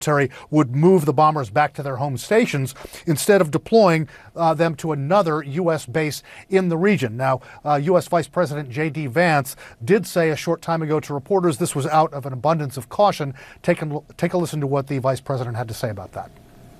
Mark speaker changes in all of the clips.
Speaker 1: would move the bombers back to their home stations instead of deploying them to another U.S. base in the region. Now, U.S. Vice President J.D. Vance did say a short time ago to reporters this was out of an abundance of caution. Take a listen to what the Vice President had to say about that.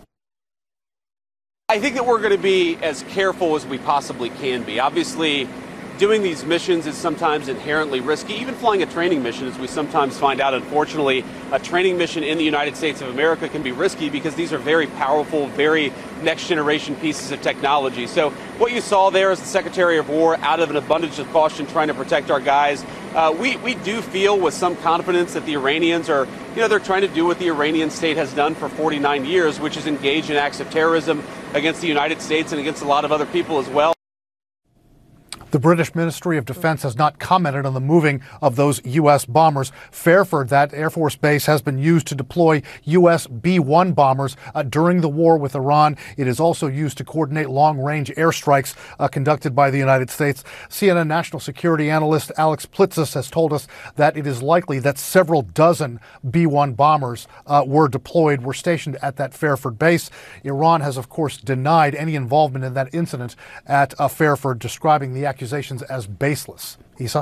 Speaker 2: I think that we're going to be as careful as we possibly can be. Obviously, doing these missions is sometimes inherently risky. Even flying a training mission, as we sometimes find out, unfortunately, a training mission in the United States of America can be risky because these are very powerful, very next-generation pieces of technology. So what you saw there is the Secretary of War, out of an abundance of caution, trying to protect our guys. We do feel with some confidence that the Iranians are, they're trying to do what the Iranian state has done for 49 years, which is engage in acts of terrorism against the United States and against a lot of other people as well.
Speaker 1: The British Ministry of Defense has not commented on the moving of those U.S. bombers. Fairford, that Air Force base, has been used to deploy U.S. B-1 bombers during the war with Iran. It is also used to coordinate long-range airstrikes conducted by the United States. CNN national security analyst Alex Plitzis has told us that it is likely that several dozen B-1 bombers were stationed at that Fairford base. Iran has, of course, denied any involvement in that incident at Fairford, describing the accusations as baseless. Isa?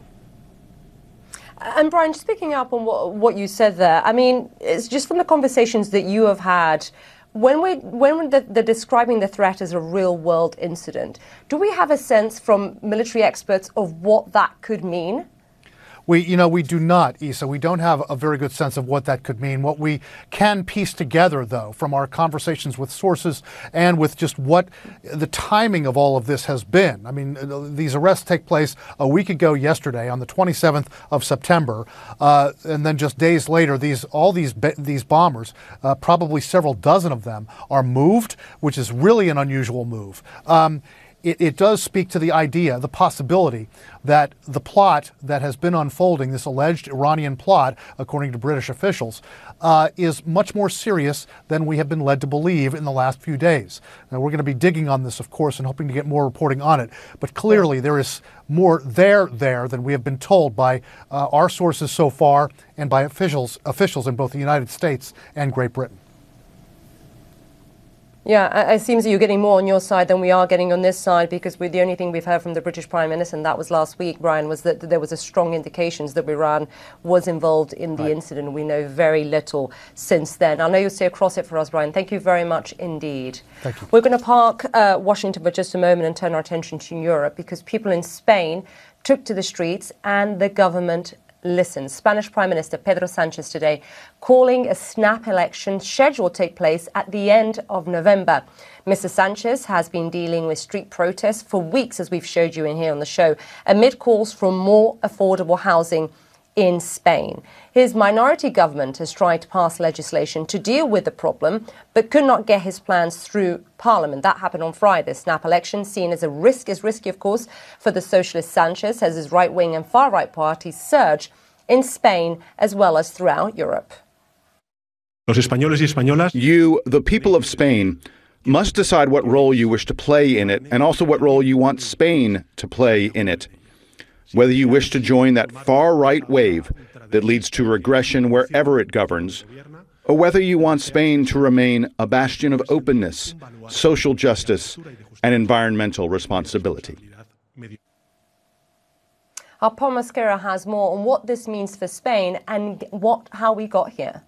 Speaker 3: And Brian, just picking up on what you said there, I mean, it's just from the conversations that you have had, when they're describing the threat as a real-world incident, do we have a sense from military experts of what that could mean?
Speaker 1: We do not, Isa. We don't have a very good sense of what that could mean. What we can piece together, though, from our conversations with sources and with just what the timing of all of this has been. I mean, these arrests take place a week ago yesterday on the 27th of September. And then just days later, all these bombers, probably several dozen of them, are moved, which is really an unusual move. It does speak to the idea, the possibility, that the plot that has been unfolding, this alleged Iranian plot, according to British officials, is much more serious than we have been led to believe in the last few days. Now, we're going to be digging on this, of course, and hoping to get more reporting on it. But clearly, there is more there than we have been told by our sources so far and by officials in both the United States and Great Britain.
Speaker 3: Yeah, it seems that you're getting more on your side than we are getting on this side, because the only thing we've heard from the British Prime Minister, and that was last week, Brian, was that there was a strong indications that Iran was involved in the incident. We know very little since then. I know you'll stay across it for us, Brian. Thank you very much indeed.
Speaker 1: Thank you.
Speaker 3: We're going to park Washington for just a moment and turn our attention to Europe, because people in Spain took to the streets and the government listened. Spanish Prime Minister Pedro Sanchez today calling a snap election scheduled to take place at the end of November. Mr. Sanchez has been dealing with street protests for weeks, as we've showed you in here on the show, amid calls for more affordable housing in Spain. His minority government has tried to pass legislation to deal with the problem, but could not get his plans through Parliament. That happened on Friday. Snap election, seen as risky, of course, for the socialist Sanchez, as his right-wing and far-right parties surge in Spain as well as throughout Europe.
Speaker 4: You, the people of Spain, must decide what role you wish to play in it, and also what role you want Spain to play in it. Whether you wish to join that far-right wave that leads to regression wherever it governs, or whether you want Spain to remain a bastion of openness, social justice, and environmental responsibility.
Speaker 3: Our Paul Mosquera has more on what this means for Spain and how we got here.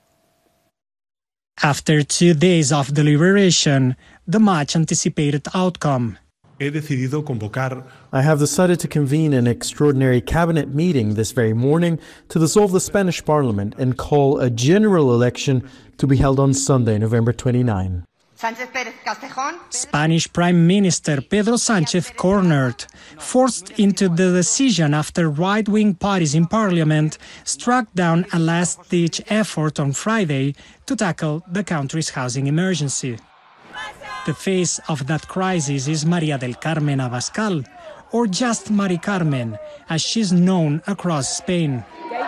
Speaker 5: After 2 days of deliberation, the much-anticipated outcome.
Speaker 6: I have decided to convene an extraordinary cabinet meeting this very morning to dissolve the Spanish Parliament and call a general election to be held on Sunday, November 29.
Speaker 5: Spanish Prime Minister Pedro Sanchez cornered, forced into the decision after right-wing parties in Parliament struck down a last-ditch effort on Friday to tackle the country's housing emergency. The face of that crisis is María del Carmen Abascal, or just Mari Carmen, as she's known across Spain.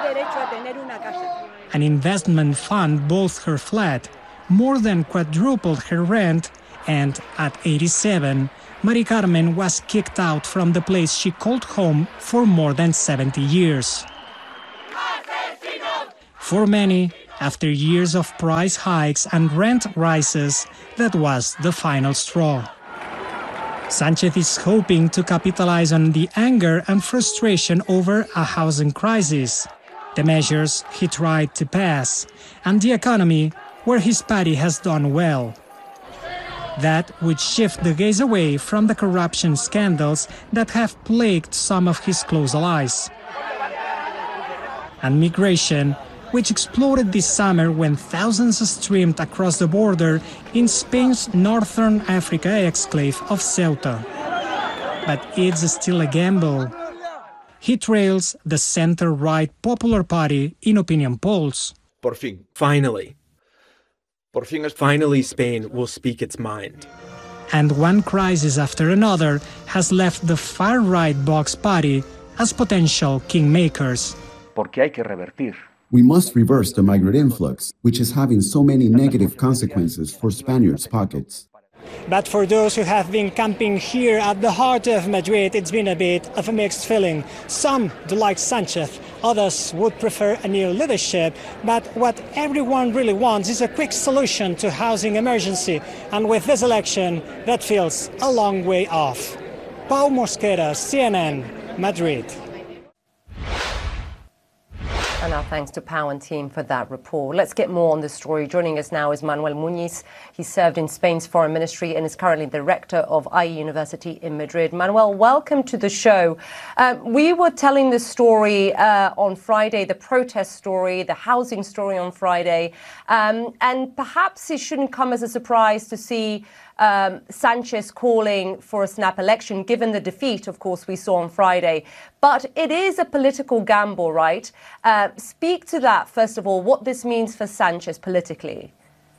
Speaker 5: An investment fund bought her flat, more than quadrupled her rent, and at 87, Mari Carmen was kicked out from the place she called home for more than 70 years. For many, After years of price hikes and rent rises, that was the final straw. Sanchez is hoping to capitalize on the anger and frustration over a housing crisis, the measures he tried to pass, and the economy, where his party has done well. That would shift the gaze away from the corruption scandals that have plagued some of his close allies. And migration, which exploded this summer when thousands streamed across the border in Spain's northern Africa exclave of Ceuta. But it's still a gamble. He trails the center-right Popular Party in opinion polls.
Speaker 7: Por fin. Finally, Spain will speak its mind.
Speaker 5: And one crisis after another has left the far-right Vox Party as potential kingmakers.
Speaker 8: We must reverse the migrant influx, which is having so many negative consequences for Spaniards' pockets.
Speaker 5: But for those who have been camping here at the heart of Madrid, it's been a bit of a mixed feeling. Some do like Sanchez, others would prefer a new leadership. But what everyone really wants is a quick solution to housing emergency. And with this election, that feels a long way off. Pau Mosquera, CNN, Madrid.
Speaker 3: And our thanks to Pau and team for that report. Let's get more on this story. Joining us now is Manuel Muñiz. He served in Spain's foreign ministry and is currently the rector of IE University in Madrid. Manuel, welcome to the show. We were telling this story on Friday, the protest story, the housing story on Friday. And perhaps it shouldn't come as a surprise to see Sanchez calling for a snap election, given the defeat, of course, we saw on Friday. But it is a political gamble, right? Speak to that, first of all, what this means for Sanchez politically.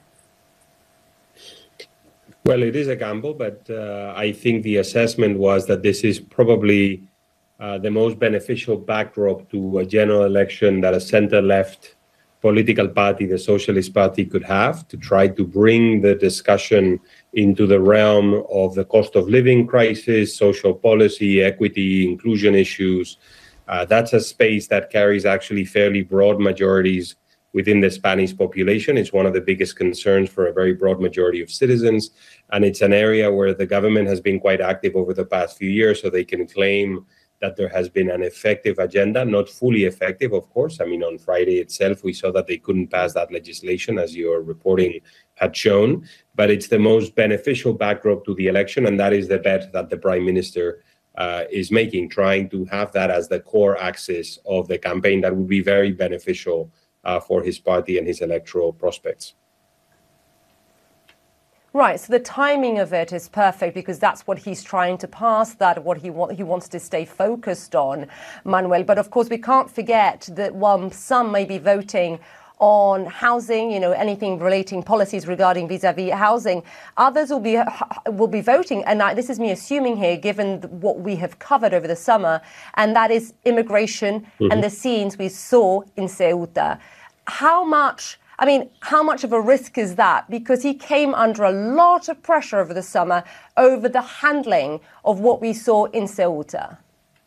Speaker 9: Well, it is a gamble, but I think the assessment was that this is probably the most beneficial backdrop to a general election that a center-left political party, the Socialist Party, could have to try to bring the discussion into the realm of the cost of living crisis, social policy, equity, inclusion issues. That's a space that carries actually fairly broad majorities within the Spanish population. It's one of the biggest concerns for a very broad majority of citizens. And it's an area where the government has been quite active over the past few years, so they can claim that there has been an effective agenda, not fully effective, of course. I mean, on Friday itself, we saw that they couldn't pass that legislation, as your reporting had shown. But it's the most beneficial backdrop to the election, and that is the bet that the Prime Minister is making, trying to have that as the core axis of the campaign. That would be very beneficial for his party and his electoral prospects.
Speaker 3: Right, so the timing of it is perfect because that's what he's trying to pass, that what he wants to stay focused on, Manuel. But of course, we can't forget that while some may be voting on housing, anything relating policies regarding vis-a-vis housing, others will be voting, and this is me assuming here, given what we have covered over the summer, and that is immigration and the scenes we saw in Ceuta. How much of a risk is that? Because he came under a lot of pressure over the summer over the handling of what we saw in Ceuta.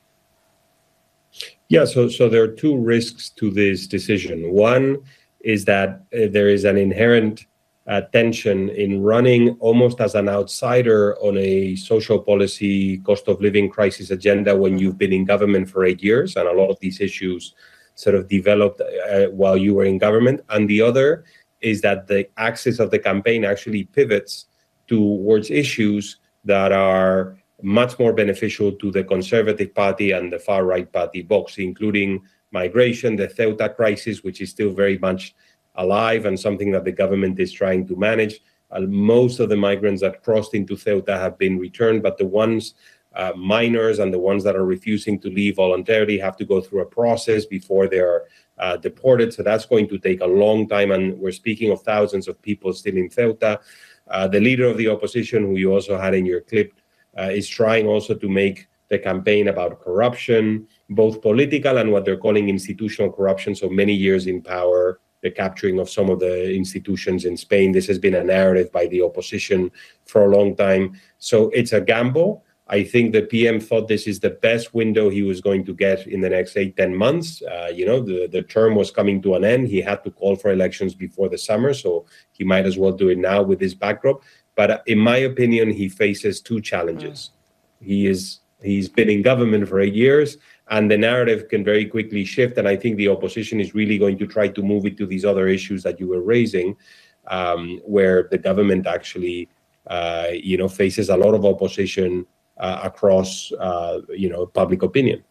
Speaker 9: Yeah, so there are two risks to this decision. One is that there is an inherent tension in running almost as an outsider on a social policy, cost of living crisis agenda when you've been in government for 8 years, and a lot of these issues sort of developed while you were in government. And the other is that the axis of the campaign actually pivots towards issues that are much more beneficial to the Conservative Party and the far-right party, Vox, including migration, the Ceuta crisis, which is still very much alive and something that the government is trying to manage. Most of the migrants that crossed into Ceuta have been returned, but the ones minors and the ones that are refusing to leave voluntarily have to go through a process before they are deported. So that's going to take a long time. And we're speaking of thousands of people still in Ceuta. The leader of the opposition, who you also had in your clip, is trying also to make the campaign about corruption, both political and what they're calling institutional corruption. So many years in power, the capturing of some of the institutions in Spain. This has been a narrative by the opposition for a long time. So it's a gamble. I think the PM thought this is the best window he was going to get in the next 8-10 months. The term was coming to an end. He had to call for elections before the summer, so he might as well do it now with this backdrop. But in my opinion, he faces two challenges. He's been in government for 8 years, and the narrative can very quickly shift. And I think the opposition is really going to try to move it to these other issues that you were raising, where the government actually, faces a lot of opposition across, public opinion.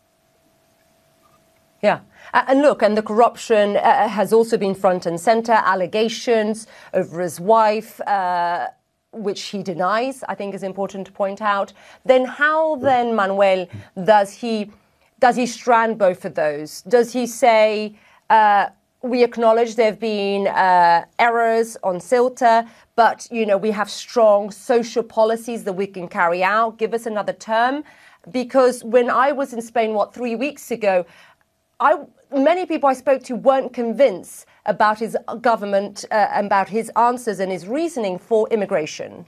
Speaker 3: Yeah. And look, and the corruption has also been front and center, allegations over his wife, which he denies, I think is important to point out. Then how then, Manuel, does he strand both of those? Does he say, we acknowledge there have been errors on Ceuta, but, we have strong social policies that we can carry out. Give us another term. Because when I was in Spain, 3 weeks ago, many people I spoke to weren't convinced about his government, about his answers and his reasoning for immigration.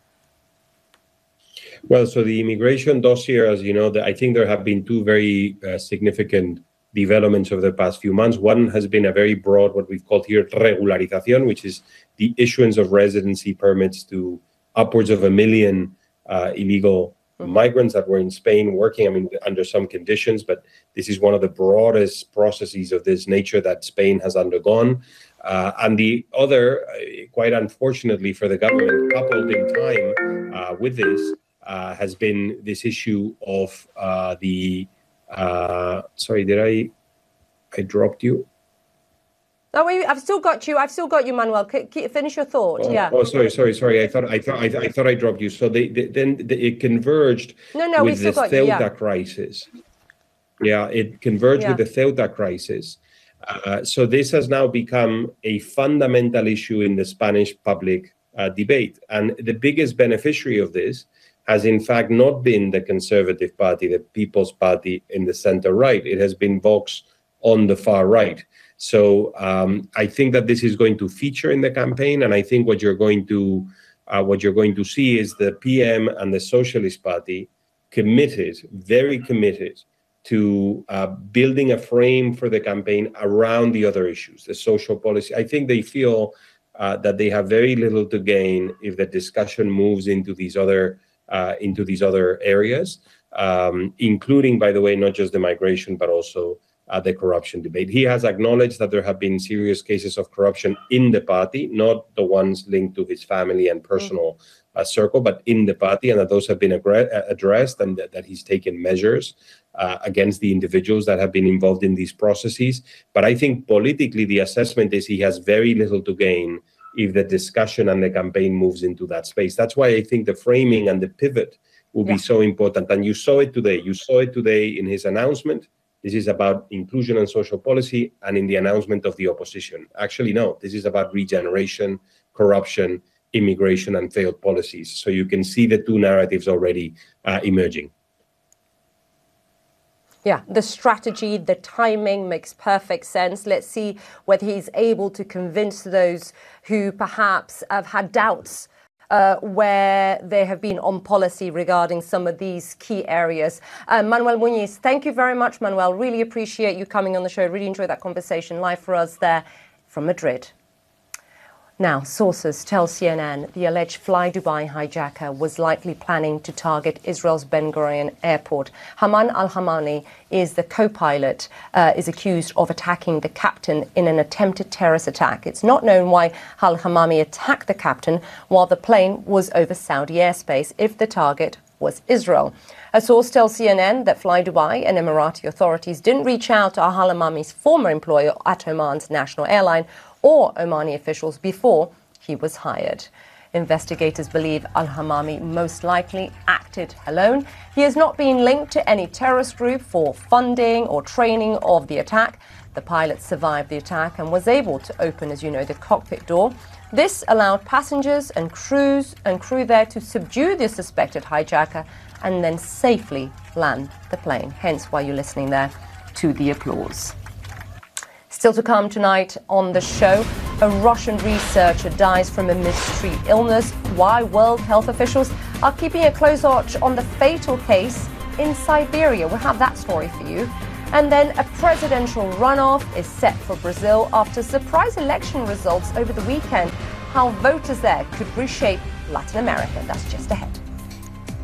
Speaker 9: Well, so the immigration dossier, as you know, I think there have been two very significant developments over the past few months. One has been a very broad, what we've called here, regularización, which is the issuance of residency permits to upwards of 1 million illegal migrants that were in Spain working, under some conditions, but this is one of the broadest processes of this nature that Spain has undergone. And the other, quite unfortunately for the government, coupled in time with this, has been this issue of sorry, did I dropped you?
Speaker 3: No, I've still got you, Manuel. Finish your thought.
Speaker 9: Sorry. I thought I dropped you. So it converged with the Ceuta crisis. Yeah, it converged with the Ceuta crisis. So this has now become a fundamental issue in the Spanish public debate. And the biggest beneficiary of this has in fact not been the Conservative Party, the People's Party in the center-right. It has been Vox on the far right. So I think that this is going to feature in the campaign, and I think what you're going to see is the PM and the Socialist Party very committed to building a frame for the campaign around the other issues, the social policy. I think they feel that they have very little to gain if the discussion moves into these other areas, including, by the way, not just the migration, but also the corruption debate. He has acknowledged that there have been serious cases of corruption in the party, not the ones linked to his family and personal circle, but in the party, and that those have been addressed, and that he's taken measures against the individuals that have been involved in these processes. But I think politically the assessment is he has very little to gain if the discussion and the campaign moves into that space. That's why I think the framing and the pivot will be so important. And you saw it today. You saw it today in his announcement. This is about inclusion and social policy, and in the announcement of the opposition. Actually, no, this is about regeneration, corruption, immigration, and failed policies. So you can see the two narratives already emerging.
Speaker 3: Yeah, the strategy, the timing makes perfect sense. Let's see whether he's able to convince those who perhaps have had doubts where they have been on policy regarding some of these key areas. Manuel Muñiz, thank you very much, Manuel. Really appreciate you coming on the show. Really enjoyed that conversation live for us there from Madrid. Now, sources tell CNN the alleged Fly Dubai hijacker was likely planning to target Israel's Ben Gurion airport. Haman al-Hamani is the co-pilot, is accused of attacking the captain in an attempted terrorist attack. It's not known why al-Hamani attacked the captain while the plane was over Saudi airspace, if the target was Israel. A source tells CNN that Fly Dubai and Emirati authorities didn't reach out to al-Hamani's former employer at Oman's national airline or Omani officials before he was hired. Investigators believe al-Hamami most likely acted alone. He has not been linked to any terrorist group for funding or training of the attack. The pilot survived the attack and was able to open, as you know, the cockpit door. This allowed passengers and crew there to subdue the suspected hijacker and then safely land the plane. Hence why you're listening there to the applause. Still to come tonight on the show, a Russian researcher dies from a mystery illness. Why World Health officials are keeping a close watch on the fatal case in Siberia. We'll have that story for you. And then a presidential runoff is set for Brazil after surprise election results over the weekend. How voters there could reshape Latin America. That's just ahead.